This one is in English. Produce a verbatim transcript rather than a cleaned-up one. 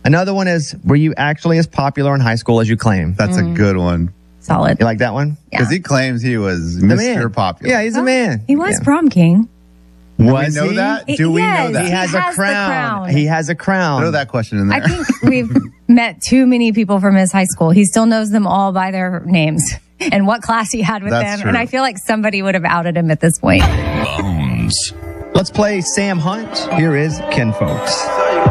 Another one is, were you actually as popular in high school as you claim? That's mm. a good one. Solid. You like that one? Because yeah. he claims he was The Mister man. Popular. Yeah, he's oh, a man. He was yeah. prom king. Was Do we know he? that? It, Do we yes, know that? He has, he a has crown. crown. He has a crown. Throw that question in there. I think we've met too many people from his high school. He still knows them all by their names and what class he had with That's them. true. And I feel like somebody would have outed him at this point. Bones. Let's play Sam Hunt. Here is Ken Folks.